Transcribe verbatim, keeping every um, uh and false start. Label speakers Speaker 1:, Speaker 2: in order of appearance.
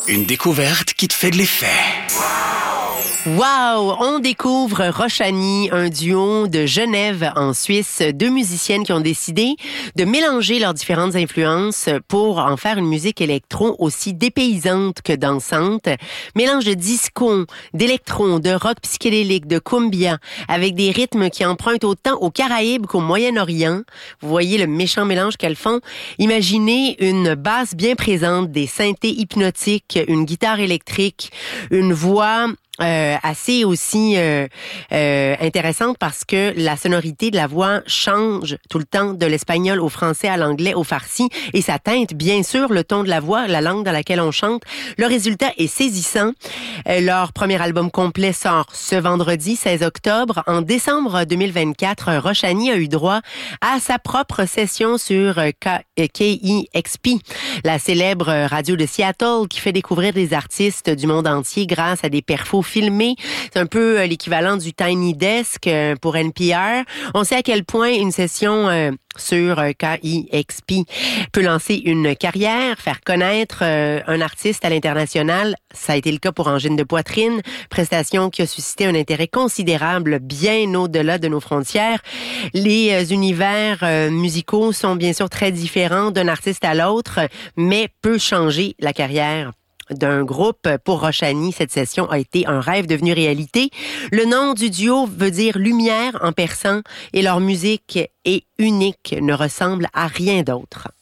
Speaker 1: Une découverte qui te fait de l'effet.
Speaker 2: Wow! On découvre Rochani, un duo de Genève en Suisse, deux musiciennes qui ont décidé de mélanger leurs différentes influences pour en faire une musique électro aussi dépaysante que dansante. Mélange de disco, d'électro, de rock psychédélique, de cumbia, avec des rythmes qui empruntent autant aux Caraïbes qu'au Moyen-Orient. Vous voyez le méchant mélange qu'elles font. Imaginez une basse bien présente, des synthés hypnotiques, une guitare électrique, une voix Euh, assez aussi euh, euh, intéressante parce que la sonorité de la voix change tout le temps de l'espagnol au français, à l'anglais, au farsi, et ça teinte bien sûr le ton de la voix, la langue dans laquelle on chante. Le résultat est saisissant. Euh, leur premier album complet sort ce vendredi seize octobre. En décembre deux mille vingt-quatre, Rochani a eu droit à sa propre session sur K I X P, la célèbre radio de Seattle qui fait découvrir des artistes du monde entier grâce à des perfos filmé. C'est un peu euh, l'équivalent du Tiny Desk euh, pour N P R. On sait à quel point une session euh, sur euh, K I X P peut lancer une carrière, faire connaître euh, un artiste à l'international. Ça a été le cas pour Angine de Poitrine, prestation qui a suscité un intérêt considérable bien au-delà de nos frontières. Les euh, univers euh, musicaux sont bien sûr très différents d'un artiste à l'autre, mais peut changer la carrière d'un groupe. Pour Rochani, cette session a été un rêve devenu réalité. Le nom du duo veut dire lumière en persan et leur musique est unique, ne ressemble à rien d'autre.